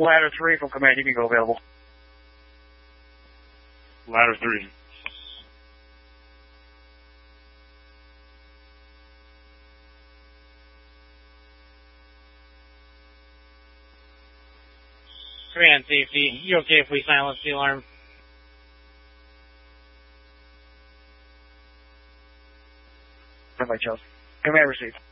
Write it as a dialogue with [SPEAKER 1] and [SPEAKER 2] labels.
[SPEAKER 1] Ladder 3 from command, you can go available.
[SPEAKER 2] Ladder 3.
[SPEAKER 3] Command safety, you okay if we silence the alarm?
[SPEAKER 1] By Chelsea. Command received.